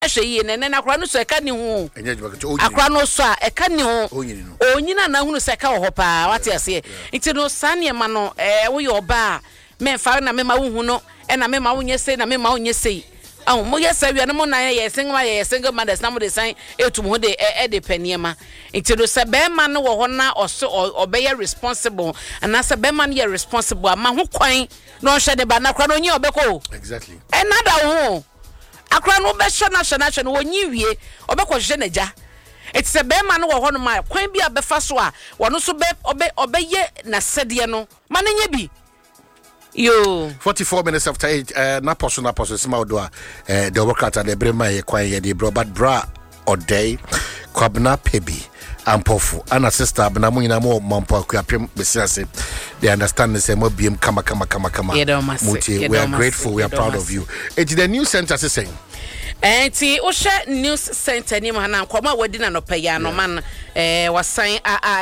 ehwe yi ne akra no so eka ni ho akra no so a eka ni ho onyina na hunu se ka wo ho pa wate ase nti no sane ma no wo ye oba me fa na me ma wo hu no e na me ma wo nyese na me ma wo nyese oh mo yes we no mo na ye single mothers na mo de san etum ho de de paniema nti do se be ma no wo ho na oso obeye responsible and na se be ma no ye responsible ama ho kwan no hwe de ba na kra no nyi obeko exactly enada ho akra no be hwe no wonyi wie obeko hwe na ja eti se be ma no wo ho no ma kwan bi abefa so a wono so be obeye na sede no ma na nya bi Yo 44 minutes after 8 na poso sima odoa the workout and the brema ye kwan ye the bro but bra odai kwabna pebi ampofu ana sister abna mu nyina mo mampo akuapem besiase they understand say mo biem kama muti we are grateful we are proud of you it's the new center saying ti o she news center ni ma na nkoma wadi na no paya no man wasan